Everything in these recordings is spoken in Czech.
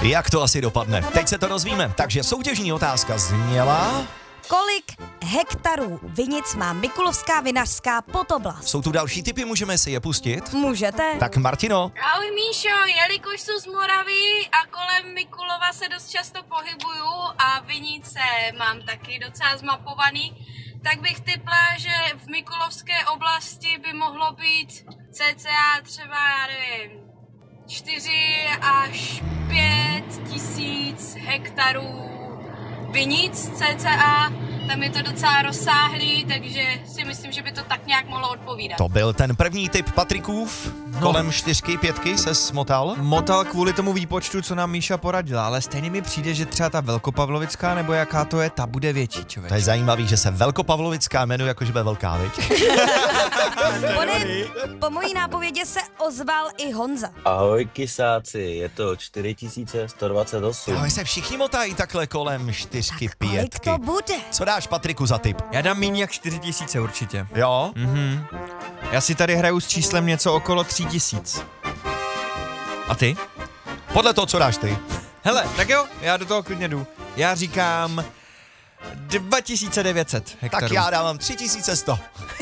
Jak to asi dopadne? Teď se to dozvíme. Takže soutěžní otázka zněla... Kolik hektarů vinic má Mikulovská vinařská Podoblast? Jsou tu další tipy, můžeme si je pustit? Můžete. Tak Martino. Ahoj Míšo, jelikož jsou z Moravy a kolem Mikulova se dost často pohybuju a vinice mám taky docela zmapovaný, tak bych tipla, že v Mikulovské oblasti by mohlo být cca třeba, já nevím, 4 až 5 tisíc hektarů vinic cca. Tam je to docela rozsáhlý, takže si myslím, že by to tak nějak mohlo odpovídat. To byl ten první tip Patrikův. Kolem 4, 5 se smotal. Motal kvůli tomu výpočtu, co nám Míša poradila, ale stejně mi přijde, že třeba ta velkopavlovická, nebo jaká to je, ta bude větší, člověk. To je zajímavý, že se Velkopavlovická jmenuje, jakože bude velká, viď? Po mojí nápovědě se ozval i Honza. Ahoj kysáci, je to 4128. Ale se všichni motají takhle kolem 4, 5. Kolik to bude? Co dáš Patriku za tip? Já dám méně jak 4000 určitě. Jo? Já si tady hraju s číslem něco okolo 3000. A ty? Podle toho, co dáš ty. Hele, tak jo, já do toho klidně jdu. Já říkám 2900 hektarů. Tak já dávám 3100.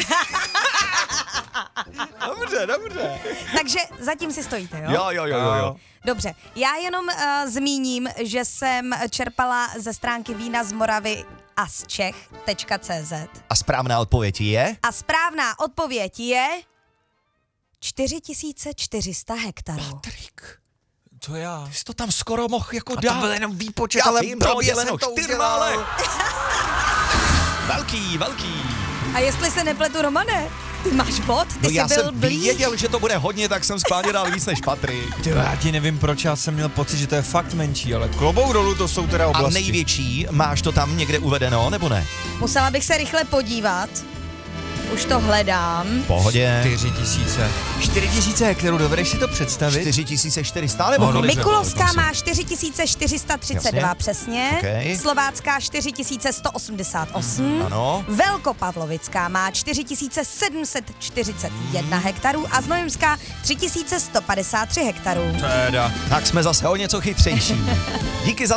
Dobře. Takže zatím si stojíte, jo? Jo. Dobře, já jenom zmíním, že jsem čerpala ze stránky vína z Moravy a z Čech.cz. A správná odpověď je? A správná odpověď je 4400 hektarů. Patrik, To já. ty jsi to tam skoro mohl jako A dát. to byl jenom výpočet, Já ale vím, blbě děleno jsem to 4, udělal. ale... Velký. A jestli se nepletu, Romane, ty máš bod, ty No jsi já byl jsem blíž. věděl, že to bude hodně, tak jsem schválně dal víc než Patrik. Ty, já ti nevím proč, já jsem měl pocit, že to je fakt menší, ale klobouk dolů to jsou teda A oblasti. největší, máš to tam někde uvedeno, nebo ne? Musela bych se rychle podívat. Už to hledám. Pohodě. 4000. 4000 hektarů, dovedeš si to představit? 4400, nebo No, kolik? Mikulovská má 4432 Jasně. přesně, Okej. Slovácká 4188, Ano. Velkopavlovická má 4741 hektarů a Znojemská 3153 hektarů. Teda. Tak jsme zase o něco chytřejší. Díky za